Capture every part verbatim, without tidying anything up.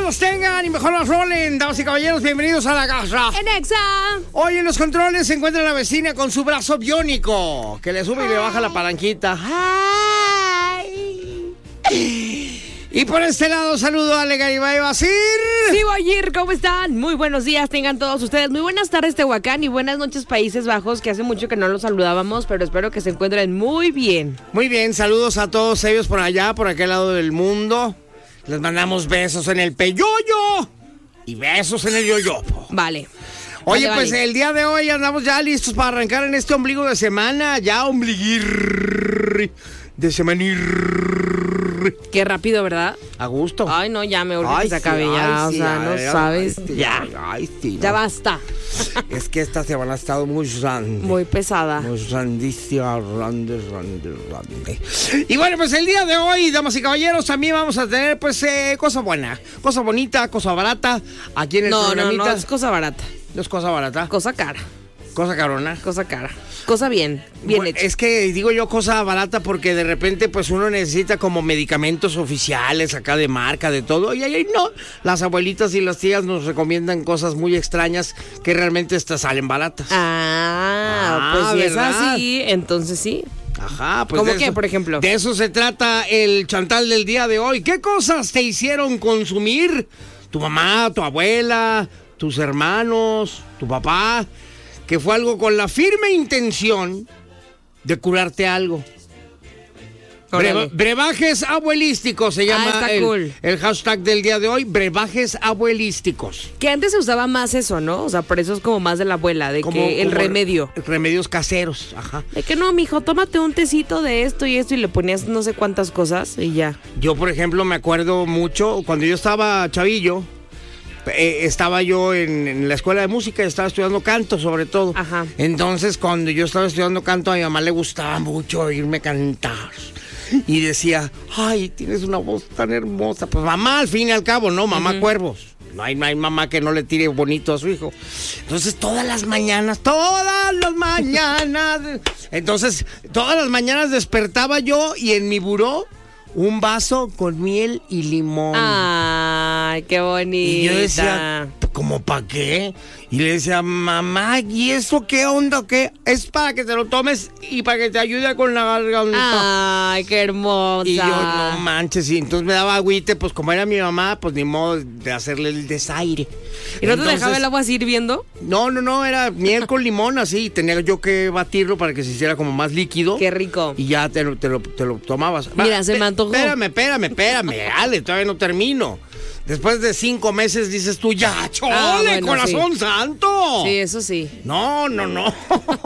los tengan y mejor los rolen. Damas y caballeros, bienvenidos a la casa. En Exa. Hoy en los controles se encuentra la vecina con su brazo biónico, que le sube y le baja la palanquita. Ay. Y por este lado saludo a Ale Garibay Basir. Sí, Boyir, ¿cómo están? Muy buenos días, tengan todos ustedes. Muy buenas tardes, Tehuacán, y buenas noches, Países Bajos, que hace mucho que no los saludábamos, pero espero que se encuentren muy bien. Muy bien, saludos a todos ellos por allá, por aquel lado del mundo. Les mandamos besos en el peyoyo y besos en el yoyopo. Vale. Oye, vale, pues vale. el día de hoy andamos ya listos para arrancar en este ombligo de semana. Ya ombliguir de semanir. Qué rápido, ¿verdad? A gusto. Ay, no, ya me urge Ay, que se acabe sí, ya, ay, o sí, sea, ay, no ay, sabes, ay, sí, ya. ay, ay, sí, Ya no. basta. Es que esta semana ha estado muy grande. Muy pesada. Muy grandísima, grande, grande, grande. Y bueno, pues el día de hoy, damas y caballeros, también vamos a tener, pues, eh, cosa buena, cosa bonita, cosa barata. Aquí en el No, no, programita. no, es cosa barata. No es cosa barata, Cosa cara. cosa carona. Cosa cara. Cosa bien, bien Bueno, hecha. es que digo yo cosa barata porque de repente pues uno necesita como medicamentos oficiales acá de marca, de todo, y ahí no, las abuelitas y las tías nos recomiendan cosas muy extrañas que realmente estas salen baratas. Ah, Ah, pues si es ¿verdad? así, entonces sí. Ajá, pues ¿Cómo de qué, eso- por ejemplo? De eso se trata el chantal del día de hoy. ¿Qué cosas te hicieron consumir tu mamá, tu abuela, tus hermanos, tu papá? Que fue algo con la firme intención de curarte algo. Órale. Breva- brebajes abuelísticos se llama está el, cool. el hashtag del día de hoy, brebajes abuelísticos. Que antes se usaba más eso, ¿no? O sea, por eso es como más de la abuela, de Como- que el como remedio. Remedios caseros, ajá. De que no, mijo, tómate un tecito de esto y esto y le ponías no sé cuántas cosas y ya. Yo, por ejemplo, me acuerdo mucho, cuando yo estaba chavillo, eh, estaba yo en, en la escuela de música, estaba estudiando canto sobre todo. Ajá. Entonces, cuando yo estaba estudiando canto, a mi mamá le gustaba mucho oírme cantar. Y decía, ay, tienes una voz tan hermosa. Pues mamá, al fin y al cabo, ¿no? Mamá Cuervos. No hay, no hay mamá que no le tire bonito a su hijo. Entonces, todas las mañanas, todas las mañanas. Entonces, todas las mañanas despertaba yo y en mi buró un vaso con miel y limón. Ay, qué bonita. Y yo decía, ¿cómo para qué? Y le decía, mamá, ¿y eso qué onda o qué? Es para que te lo tomes y para que te ayude con la garganta. Ay, qué hermosa. Y yo, no manches, y entonces me daba agüite, pues como era mi mamá, pues ni modo de hacerle el desaire. ¿Y no te Entonces, dejaba el agua así hirviendo? No, no, no, era miel con limón así, tenía yo que batirlo para que se hiciera como más líquido. Qué rico. Y ya te lo, te lo, te lo tomabas. Mira, Va, se me pe- antojó. Espérame, espérame, espérame, Ale, todavía no termino. Después de cinco meses dices tú, ya, chole, Ah, bueno, corazón sí. santo. Sí, eso sí. No, no, no.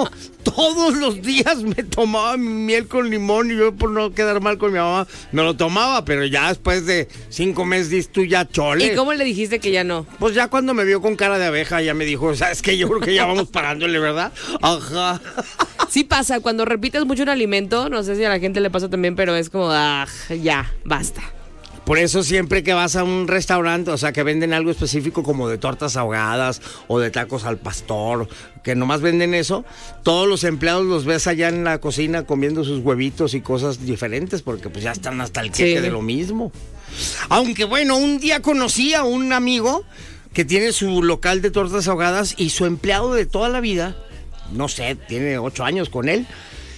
Todos los días me tomaba mi miel con limón y yo por no quedar mal con mi mamá me lo tomaba, pero ya después de cinco meses dices tú, ya, chole. ¿Y cómo le dijiste que ya no? Pues ya cuando me vio con cara de abeja ya me dijo, ¿sabes qué? Yo creo que ya vamos parándole, ¿verdad? Ajá. Sí pasa, cuando repites mucho un alimento, no sé si a la gente le pasa también, pero es como, ah, ya, basta. Por eso siempre que vas a un restaurante, o sea, que venden algo específico como de tortas ahogadas o de tacos al pastor, que nomás venden eso, todos los empleados los ves allá en la cocina comiendo sus huevitos y cosas diferentes, porque pues ya están hasta el queque Sí. de lo mismo. Aunque bueno, un día conocí a un amigo que tiene su local de tortas ahogadas y su empleado de toda la vida, no sé, tiene ocho años con él,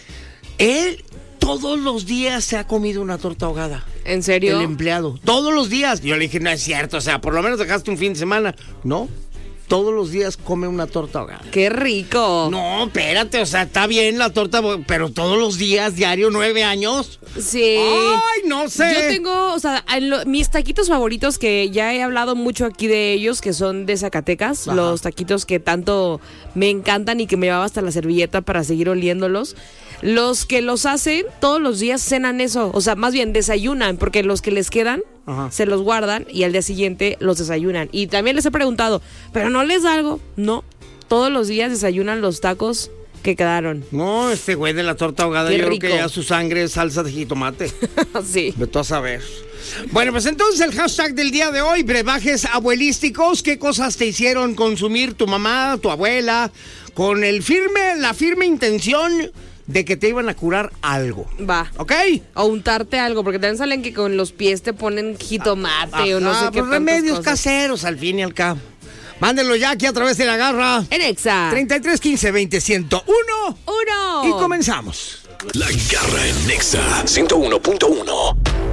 él todos los días se ha comido una torta ahogada. ¿En serio? El empleado. Todos los días. Yo le dije, no es cierto. O sea, por lo menos dejaste un fin de semana. No. Todos los días come una torta ahogada. ¡Qué rico! No, espérate. O sea, está bien la torta, pero todos los días, diario, nueve años. Sí. Ay, no sé. Yo tengo, o sea, en lo- mis taquitos favoritos, que ya he hablado mucho aquí de ellos, que son de Zacatecas, Ajá. los taquitos que tanto me encantan y que me llevaba hasta la servilleta para seguir oliéndolos. Los que los hacen todos los días cenan eso, o sea, más bien desayunan, porque los que les quedan Ajá. se los guardan y al día siguiente los desayunan. Y también les he preguntado, ¿pero no les da algo? No, todos los días desayunan los tacos que quedaron. No, este güey de la torta ahogada, Qué yo rico. creo que ya su sangre es salsa de jitomate. Sí. De todo a saber. Bueno, pues entonces el hashtag del día de hoy, brebajes abuelísticos. ¿Qué cosas te hicieron consumir tu mamá, tu abuela, con el firme, la firme intención de que te iban a curar algo. Va. ¿Ok? O untarte algo, porque también salen que con los pies te ponen jitomate Ajá, o no sé qué. Pues remedios cosas. caseros al fin y al cabo. Mándenlo ya aquí a través de la garra. En Exa. treinta y tres quince veinte ciento uno. Uno. Y comenzamos. La garra en Nexa ciento uno punto uno.